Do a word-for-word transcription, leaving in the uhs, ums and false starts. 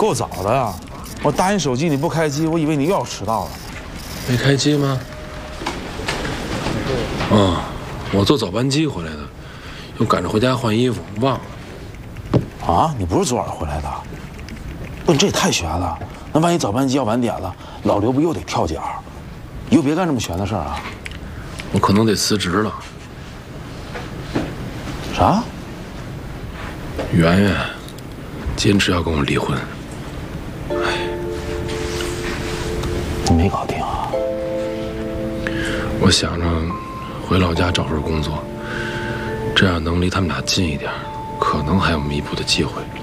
够早的呀！我打你手机你不开机，我以为你又要迟到了。 没开机吗？哦，我坐早班机回来的，又赶着回家换衣服，忘了。 啊，你不是昨晚回来的？不，你这也太悬了。那万一早班机要晚点了，老刘不又得跳脚？以后别干这么悬的事儿啊！ 我可能得辞职了。 啥？ 圆圆坚持要跟我离婚。哎， 你没搞定啊？ 我想着回老家找份工作，这样能离他们俩近一点，可能还有弥补的机会。